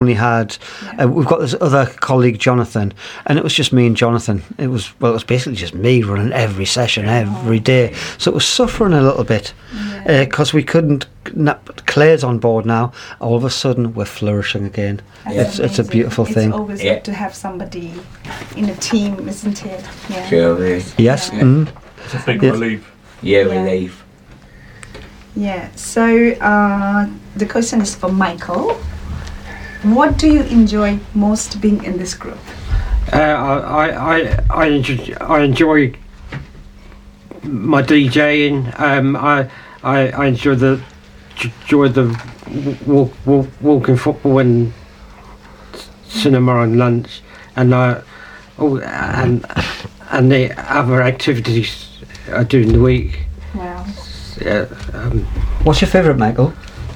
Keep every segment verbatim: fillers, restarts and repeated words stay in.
only had, Yeah. uh, we've got this other colleague, Jonathan, and it was just me and Jonathan. It was, well, it was basically just me running every session every day. So it was suffering a little bit because Yeah. uh, we couldn't, na- Claire's on board now. All of a sudden, we're flourishing again. That's It's, it's a amazing. beautiful it's thing. It's always Yeah. good to have somebody in a team, isn't it? Yeah. Sure is. Yes. Yeah. Mm. It's a big Yeah. relief. Yeah, Yeah. relief. Yeah. So uh, the question is for Michael. What do you enjoy most being in this group? Uh, I, I, I, enjoy, I enjoy my DJing. Um, I, I, I enjoy the enjoy the walk, walk, walking football and cinema and lunch, and uh, oh, and and the other activities I do in the week. Wow. Yeah, um, What's your favourite, Michael?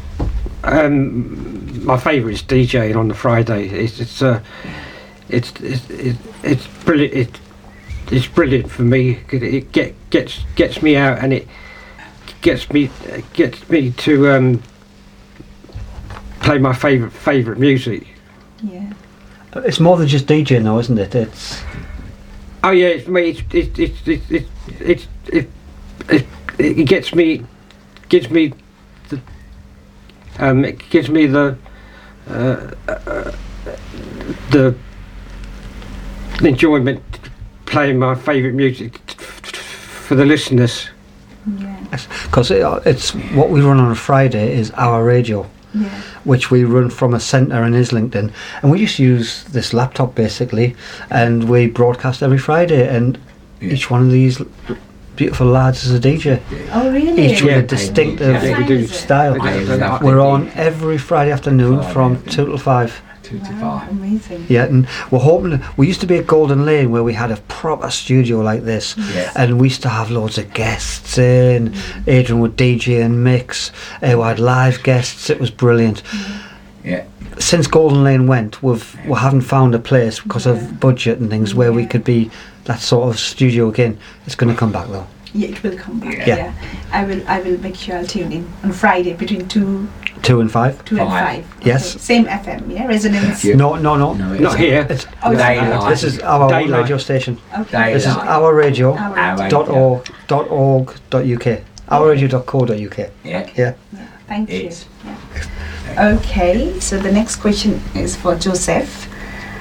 Um, my favourite is DJing on the Friday. It's it's uh, it's it's it's, it's brilliant. It, it's brilliant for me. 'Cause it get gets gets me out, and it gets me gets me to um, play my favourite favourite music. Yeah. It's more than just DJing, though, isn't it? It's Oh yeah, it's me. It's it's it's it's it's, it's it, it, it gets me gives me the um it gives me the uh, uh, the enjoyment playing my favourite music for the listeners. Yeah. because it, it's what we run on a Friday is our radio, Yeah. which we run from a centre in Islington, and we just use this laptop basically, and we broadcast every Friday, and Yeah. each one of these beautiful lads is a D J, Oh really? each with Yeah. a distinctive Yeah, we do. style. I love We're the on D J. every Friday afternoon Friday from afternoon. two till five. Two to Wow, five. amazing. Yeah, and we're hoping. We used to be at Golden Lane where we had a proper studio like this, Yeah. and we used to have loads of guests in. Adrian would D J and mix. Uh, we had live guests. It was brilliant. Yeah. Since Golden Lane went, we've we haven't found a place because Yeah. of budget and things where we Yeah. could be that sort of studio again. It's going to come back though. Yeah, it will come back. Yeah. Yeah. I will. I will make sure I'll tune in on Friday between two, Two and five. two and Five. five. Yes. Okay. Same F M. Yeah. Resonance. Yeah. No, no, no. No, it's Not here. It's, Oh, it's Daylight. not. this is our own Daylight. radio station. Okay. This is Daylight. our radio. Our Our radio. dot org dot org dot uk. Our radio dot co dot uk. Yeah. Yeah. Yeah, thank you. It's- Yeah. Okay, so the next question is for Joseph.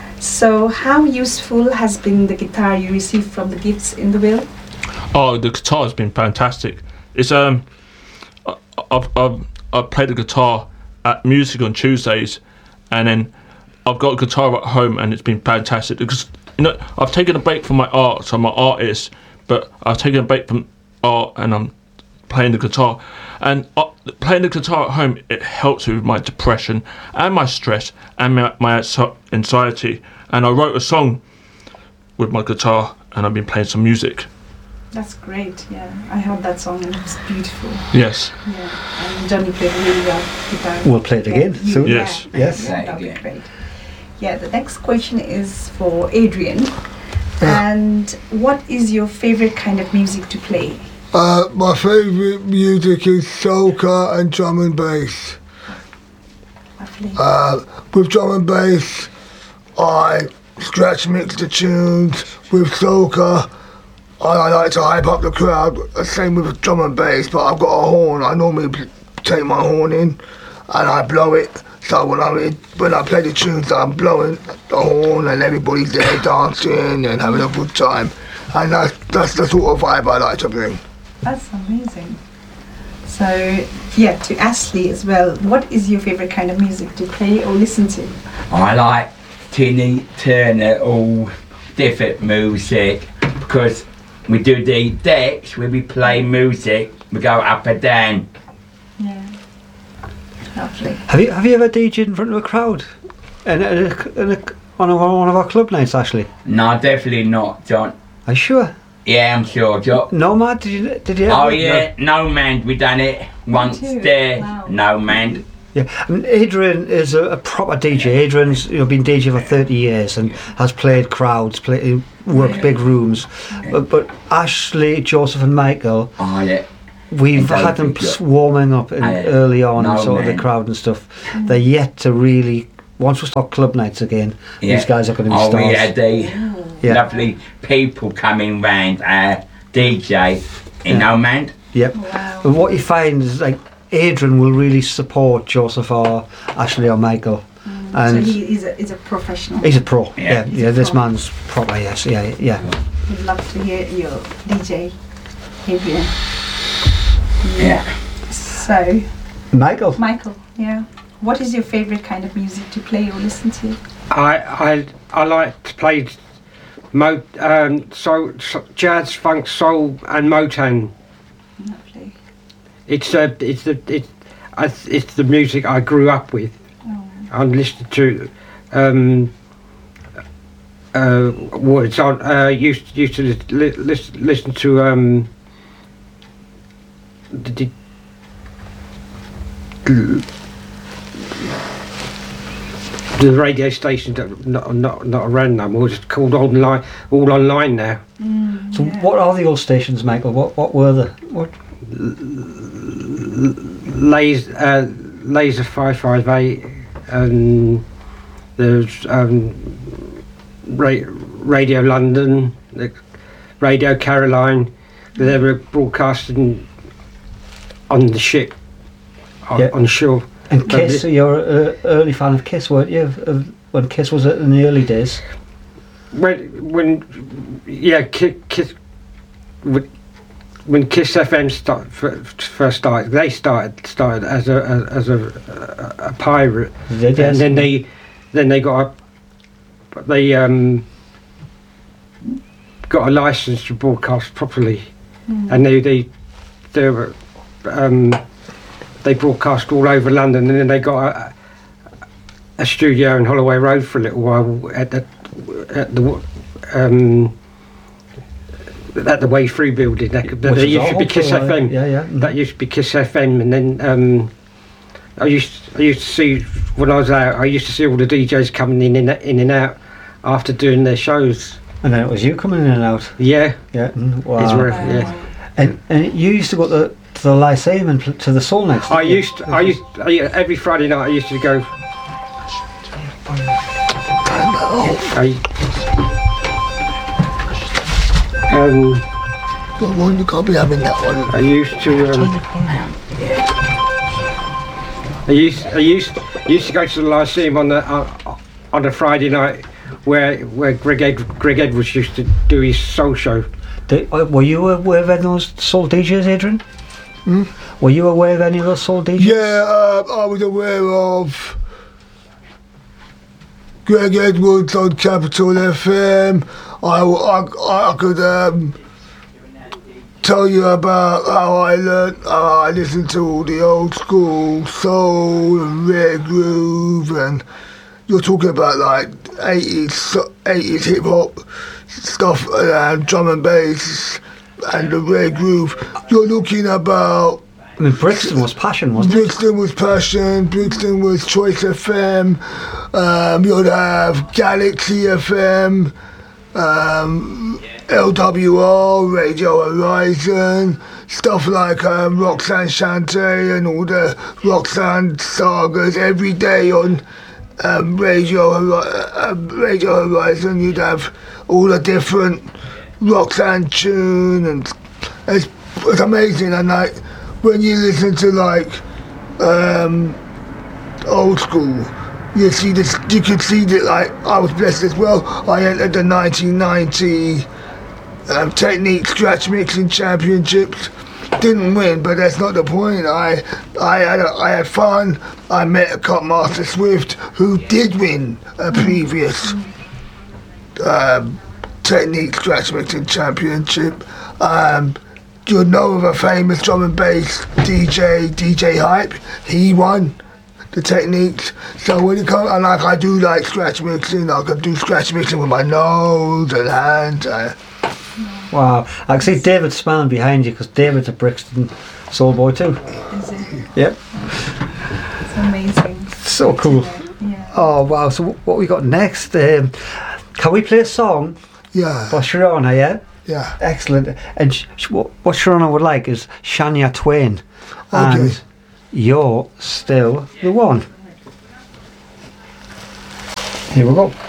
So, how useful has been the guitar you received from the gifts in the will? Oh, the guitar has been fantastic. It's um, I- I've I've I've played the guitar at music on Tuesdays, and then I've got a guitar at home, and it's been fantastic because you know I've taken a break from my art, so I'm an artist, but I've taken a break from art, and I'm playing the guitar, and uh, playing the guitar at home it helps with my depression and my stress and my, my anxi- anxiety. And I wrote a song with my guitar, and I've been playing some music. That's great, yeah. I heard that song and it was beautiful. Yes. Yeah, and Johnny played really well guitar. We'll play it again you- soon. Yes. Yeah, Yes. yeah, that'd be Again. great. Yeah, the next question is for Adrian. And what is your favorite kind of music to play? Uh, my favourite music is soca and drum and bass. Lovely. Uh, with drum and bass, I scratch mix the tunes. With soca, I, I like to hype up the crowd. Same with drum and bass, but I've got a horn. I normally pl- take my horn in and I blow it. So when I when I play the tunes, I'm blowing the horn and everybody's there dancing and having a good time. And that's that's the sort of vibe I like to bring. That's amazing. So, yeah, to Ashley as well, what is your favorite kind of music to play or listen to? I like Tinny Turner, all different music, because we do the decks where we play music, we go up and down. Yeah. Lovely. Have you have you ever D J'd in front of a crowd? In a, in a, on a, one of our club nights, Ashley? No, definitely not, John. Are you sure? Yeah, I'm sure, John. No, Matt, did you did you? Oh ever? yeah, no man, we done it once too? there. Wow. No man. Yeah, I mean, Adrian is a, a proper D J. Adrian's you know, been D J for thirty years and has played crowds, play, worked Yeah. big rooms. But, but Ashley, Joseph, and Michael, Oh yeah. we've I don't had them think so. swarming up in, I- early on in no, sort of man. the crowd and stuff. They're yet to really once we start club nights again, Yeah. these guys are going to be Oh, stars. we had the Yeah. lovely people coming round, uh, D J in Yeah. Omand. Yep. Wow. And what you find is like Adrian will really support Joseph or Ashley or Michael, and so he is a, is a professional. he's a pro. Yeah. Yeah, He's yeah. a This pro. man's proper. Yes, yeah, yeah. We'd love to hear your D J, Adrian. Yeah. So, Michael. Michael, yeah. What is your favorite kind of music to play or listen to? I I I like to play mo um so, so jazz, funk, soul, and Motown. Lovely. It's uh, it's the it's I, it's the music I grew up with. Oh. I listened to um uh what it's on uh used used to li- li- listen listen to um the, the the radio stations that are not not not around no more. It's called online, all online now. Mm, So yeah. what are the old stations, Michael? What what were the what? Laser uh, Laser five five eight, and there's um, Ra- Radio London, the Radio Caroline. They were broadcasting on the ship, on, Yeah. on shore. And But Kiss, the- you're an early fan of Kiss, weren't you? Of, of, when Kiss was in the early days. When, when yeah, Kiss, Kiss when, when Kiss F M start, f- first started, they started started as a as a, a, a pirate, They did, yes. and then they then they got a, they um got a license to broadcast properly, Mm. and they they they were um they broadcast all over London, and then they got a, a studio in Holloway Road for a little while at the at the um at the Way Through building. That, that Which there is used to be awful, Kiss uh, F M. Yeah, yeah. That used to be Kiss F M, and then um, I used I used to see when I was out. I used to see all the D Js coming in in, in and out after doing their shows. And then it was you coming in and out. Yeah, Yeah. mm, it's Wow. where- yeah. And, and you used to go to, to the Lyceum and pl- to the Soul Nights. I didn't you? used I used I, every Friday night I used to go. I, um, Don't want you can't be having that one. I used to. Um, I used I used used to go to the Lyceum on the uh, on a Friday night, where where Greg Ed, Greg Edwards used to do his soul show. Did, uh, were you aware of any of those Soul D Js, Adrian? Hmm? Were you aware of any of those Soul D Js? Yeah, uh, I was aware of Greg Edwards on Capital F M. I, I, I could um, tell you about how I learnt, how I listened to all the old school soul and rare groove, and you're talking about like eighties, so- eighties hip hop stuff, and drum and bass and the rare groove. You're looking about. I mean, Brixton was passion, wasn't it? Brixton was Passion, Brixton was Choice F M, um, you'd have Galaxy F M, um, L W R, Radio Horizon, stuff like um, Roxanne Shante and all the Roxanne sagas every day on um, Radio, Hori- uh, Radio Horizon. You'd have all the different Roxanne tune, and it's, it's amazing. And like, when you listen to like um, old school, you see this. You can see that like I was blessed as well. I entered the nineteen ninety um, Technique Scratch Mixing Championships. Didn't win, but that's not the point. I I had a, I had fun. I met a Cut Master Swift who did win a previous um, Technique Scratch Mixing Championship. Um, you know of a famous drum and bass D J, D J Hype. He won the techniques. So when it comes, and like I do like scratch mixing, I can do scratch mixing with my nose and hands. Uh, Wow. I can see David smiling behind you because David's a Brixton Soul Boy too. Is it? Yep. It's amazing. So cool. Yeah. Oh, wow. So what we got next? Um, can we play a song yeah, for Sharona, yeah? yeah. Excellent. And sh- sh- what, what Sharona would like is Shania Twain. Okay. And You're Still the One. Here we go.